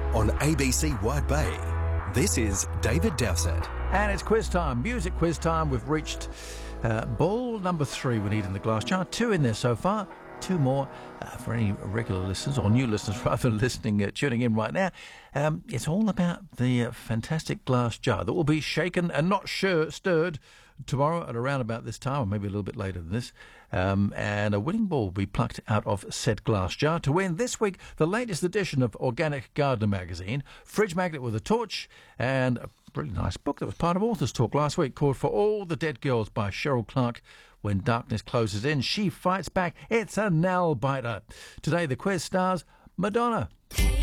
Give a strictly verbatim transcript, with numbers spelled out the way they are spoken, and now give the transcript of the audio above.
on A B C Wide Bay. This is David Dowsett. And it's quiz time, music quiz time. We've reached uh, ball number three we need in the glass jar. Two in there so far. Two more uh, for any regular listeners, or new listeners rather, listening, uh, tuning in right now. Um, it's all about the uh, fantastic glass jar that will be shaken and not sure, stirred tomorrow at around about this time, or maybe a little bit later than this. Um, and a winning ball will be plucked out of said glass jar to win this week the latest edition of Organic Gardener magazine, fridge magnet with a torch, and a really nice book that was part of Authors Talk last week called For All the Dead Girls by Cheryl Clark. When darkness closes in, she fights back. It's a nail biter. Today the quiz stars Madonna.